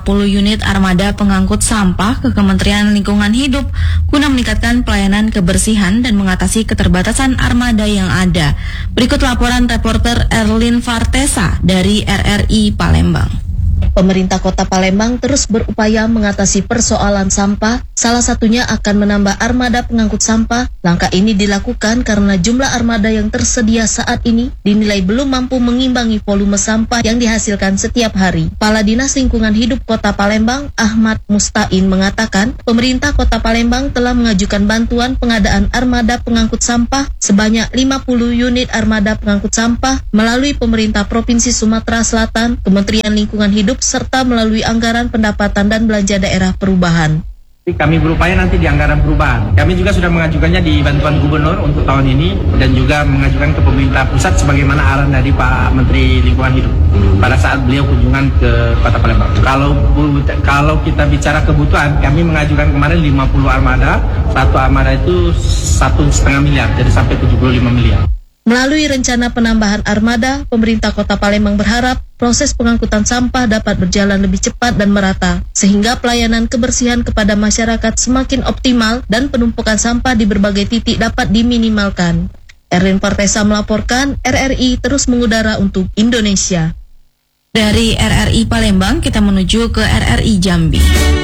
10 unit armada pengangkut sampah ke Kementerian Lingkungan Hidup guna meningkatkan pelayanan kebersihan dan mengatasi keterbatasan armada yang ada. Berikut laporan reporter Erlin Vartesa dari RRI Palembang. Pemerintah Kota Palembang terus berupaya mengatasi persoalan sampah, salah satunya akan menambah armada pengangkut sampah. Langkah ini dilakukan karena jumlah armada yang tersedia saat ini dinilai belum mampu mengimbangi volume sampah yang dihasilkan setiap hari. Kepala Dinas Lingkungan Hidup Kota Palembang, Ahmad Mustain, mengatakan pemerintah Kota Palembang telah mengajukan bantuan pengadaan armada pengangkut sampah sebanyak 50 unit armada pengangkut sampah melalui pemerintah Provinsi Sumatera Selatan, Kementerian Lingkungan Hidup, serta melalui anggaran pendapatan dan belanja daerah perubahan. Kami berupaya nanti di anggaran perubahan. Kami juga sudah mengajukannya di bantuan gubernur untuk tahun ini dan juga mengajukan ke pemerintah pusat sebagaimana arahan dari Pak Menteri Lingkungan Hidup pada saat beliau kunjungan ke Kota Palembang. Kalau kita bicara kebutuhan, kami mengajukan kemarin 50 armada, satu armada itu 1,5 miliar, jadi sampai 75 miliar. Melalui rencana penambahan armada, pemerintah Kota Palembang berharap proses pengangkutan sampah dapat berjalan lebih cepat dan merata, sehingga pelayanan kebersihan kepada masyarakat semakin optimal dan penumpukan sampah di berbagai titik dapat diminimalkan. Erlin Vartesa melaporkan, RRI terus mengudara untuk Indonesia. Dari RRI Palembang, kita menuju ke RRI Jambi.